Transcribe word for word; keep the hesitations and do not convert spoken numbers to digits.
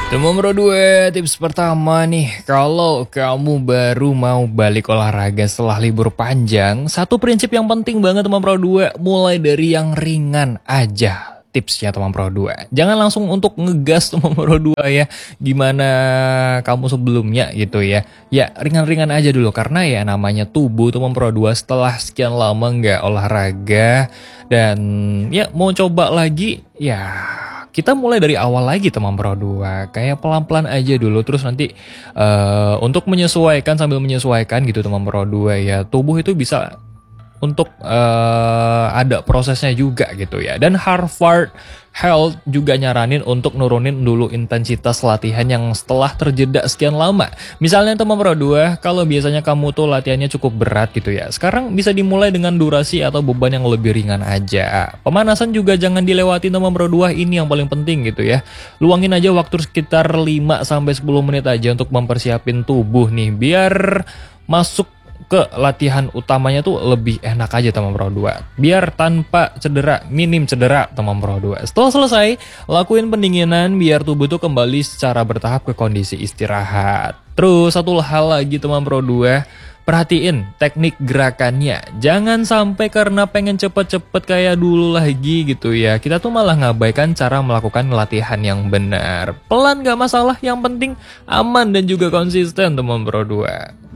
Teman Pro dua, tips pertama nih, kalau kamu baru mau balik olahraga setelah libur panjang, satu prinsip yang penting banget teman Pro dua, mulai dari yang ringan aja. Tipsnya teman Pro dua, jangan langsung untuk ngegas teman Pro dua ya, gimana kamu sebelumnya gitu ya. Ya ringan-ringan aja dulu, karena ya namanya tubuh teman Pro dua setelah sekian lama nggak olahraga, dan ya mau coba lagi, ya kita mulai dari awal lagi teman Pro dua, kayak pelan-pelan aja dulu, terus nanti uh, untuk menyesuaikan sambil menyesuaikan gitu teman Pro dua ya, tubuh itu bisa untuk uh, ada prosesnya juga gitu ya. Dan Harvard Health juga nyaranin untuk nurunin dulu intensitas latihan yang setelah terjeda sekian lama. Misalnya teman Pro dua, kalau biasanya kamu tuh latihannya cukup berat gitu ya, sekarang bisa dimulai dengan durasi atau beban yang lebih ringan aja. Pemanasan juga jangan dilewati teman Pro dua, ini yang paling penting gitu ya. Luangin aja waktu sekitar lima sampai sepuluh menit aja untuk mempersiapin tubuh nih, biar masuk ke latihan utamanya tuh lebih enak aja teman Pro dua, biar tanpa cedera, minim cedera teman Pro dua. Setelah selesai, lakuin pendinginan biar tubuh tuh kembali secara bertahap ke kondisi istirahat. Terus satu hal lagi teman Pro dua, perhatiin teknik gerakannya. Jangan sampai karena pengen cepet-cepet kayak dulu lagi gitu ya, kita tuh malah ngabaikan cara melakukan latihan yang benar. Pelan gak masalah, yang penting aman dan juga konsisten teman Pro dua.